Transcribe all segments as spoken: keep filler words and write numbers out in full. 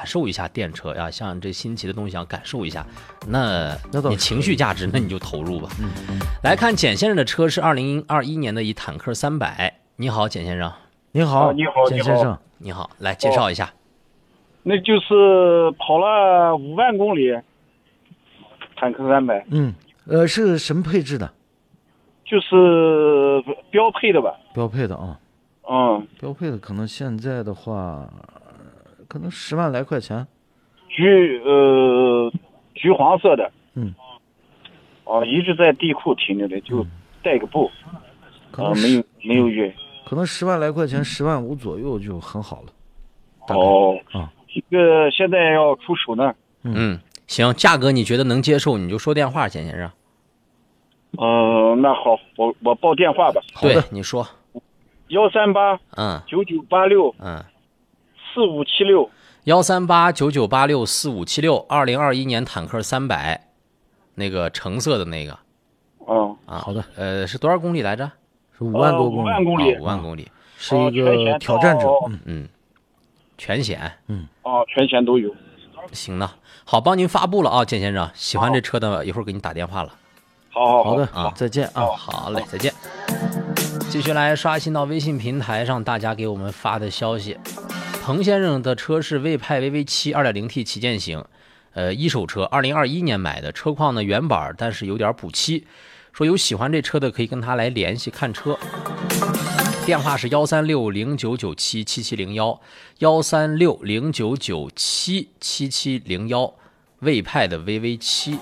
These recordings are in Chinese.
受一下电车呀，像这新奇的东西想感受一下，那你情绪价值，那你就投入吧。嗯，来看简先生的车是二零二一年的一坦克三百。你好，简先生。 你好， 你好， 简先生， 你好，来介绍一下。哦、 那就是跑了五万公里，坦克三百。 嗯，呃，是什么配置的？ 就是标配的吧。 标配的啊。 嗯， 标配的可能现在的话，可能十万来块钱。 橘呃橘黄色的。 嗯。 哦，一直在地库停着的，就带个布。 可能、 呃、没有没有月。 可能十万来块钱，十万五左右就很好了。 哦。 啊， 这个现在要出手呢。 嗯，行，价格你觉得能接受，你就说电话，简先生。 嗯、呃，那好，我我报电话吧。 对，你说。 幺三八， 嗯， 九九八六， 嗯， 四五七六， 幺三八九九八六四五七六，二零二一年坦克三百，那个橙色的那个， 嗯啊， 好的， 呃，是多少公里来着？ 是五万多公里， 五万公里， 五万公里， 是一个挑战者， 嗯嗯，全险， 嗯， 哦，全险都有。 行的，好，帮您发布了啊，简先生，喜欢这车的一会儿给你打电话了。 好好好的啊， 再见啊， 好嘞，再见。继续来刷新到微信平台上大家给我们发的消息。彭先生的车是魏派 V V 七 二点零 T 旗舰型，呃，一手车，二零二一年买的，车况呢原版，但是有点补漆。说有喜欢这车的可以跟他来联系看车。电话是幺三六零九九七七七零幺，幺三六零九九七七七零幺，魏派的 V V 七。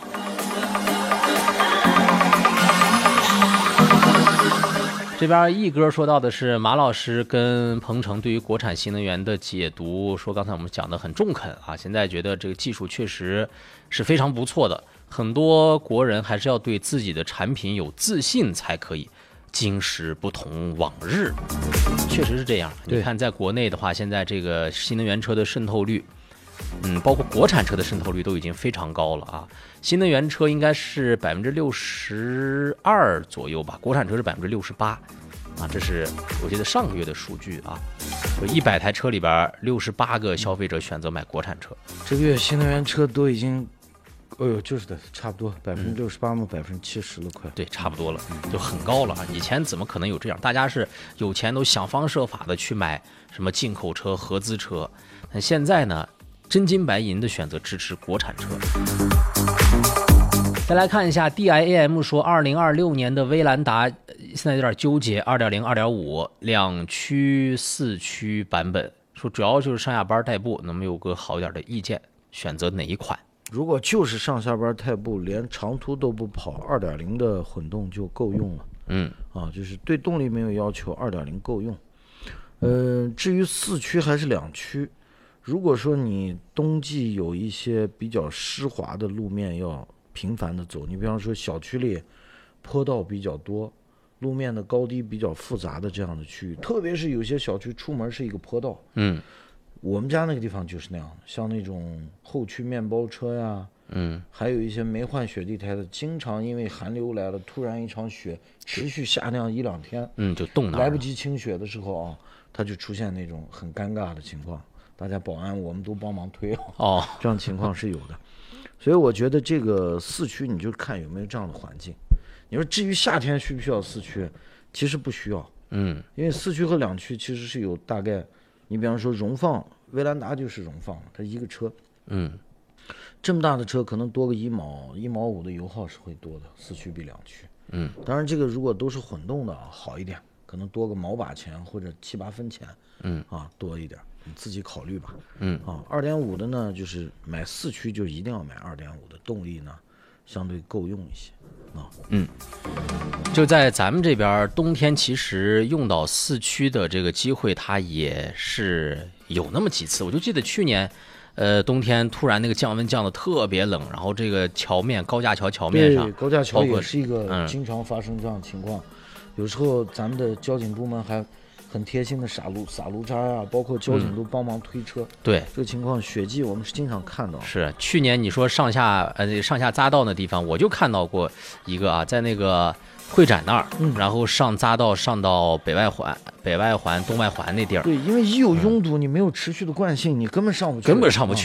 这边一哥说到的是马老师跟彭程对于国产新能源的解读，说刚才我们讲的很中肯啊，现在觉得这个技术确实是非常不错的，很多国人还是要对自己的产品有自信才可以。今时不同往日，确实是这样。你看，在国内的话，现在这个新能源车的渗透率，嗯，包括国产车的渗透率都已经非常高了啊。新能源车应该是百分之六十二左右吧，国产车是百分之六十八，啊，这是我记得上个月的数据啊。就一百台车里边，六十八个消费者选择买国产车。 这个月新能源车都已经，哎呦，就是的，差不多百分之六十八嘛，百分之七十了，快。 对，差不多了，就很高了啊！以前怎么可能有这样？大家是有钱都想方设法的去买什么进口车、合资车，但现在呢？真金白银的选择支持国产车。再来看一下 D I A M 说，二零二六年的威兰达现在有点纠结，二点零、二点五两驱四驱版本，说主要就是上下班代步，能不能有个好一点的意见？选择哪一款？ 如果就是上下班代步，连长途都不跑，二点零的混动就够用了。 嗯， 啊，就是对动力没有要求，二点零够用。呃，至于四驱还是两驱？如果说你冬季有一些比较湿滑的路面要频繁的走，你比方说小区里坡道比较多，路面的高低比较复杂的这样的区域，特别是有些小区出门是一个坡道， 嗯， 我们家那个地方就是那样的，像那种后驱面包车呀， 嗯， 还有一些没换雪地胎的，经常因为寒流来了，突然一场雪持续下那样一两天， 嗯，就冻那儿了， 来不及清雪的时候啊，它就出现那种很尴尬的情况。大家保安我们都帮忙推哦， 这样情况是有的，所以我觉得这个四驱你就看有没有这样的环境。你说至于夏天需不需要四驱，其实不需要， 嗯， 因为四驱和两驱其实是有大概，你比方说荣放，威兰达就是荣放，它一个车， 嗯， 这么大的车可能多个一毛一毛五的油耗是会多的，四驱比两驱， 嗯， 当然这个如果都是混动的好一点，可能多个毛把钱或者七八分钱， 嗯啊多一点。你自己考虑吧， 嗯啊，二点五的呢，就是买四驱就一定要买二点五的，动力呢相对够用一些，啊， 嗯，就在咱们这边，冬天其实用到四驱的这个机会，它也是有那么几次。我就记得去年，呃，冬天突然那个降温降得特别冷，然后这个桥面高架桥桥面上， 对，高架桥也是一个嗯经常发生这样的情况，有时候咱们的交警部门还很贴心的撒路撒路渣啊，包括交警都帮忙推车。嗯、 对， 这个情况雪季我们是经常看到。 是去年你说上下呃上下匝道那地方，我就看到过一个啊，在那个会展那儿， 嗯、 然后上匝道上到北外环、北外环、东外环那地儿。 对，因为一有拥堵，嗯、你没有持续的惯性，你根本上不去， 根本上不去。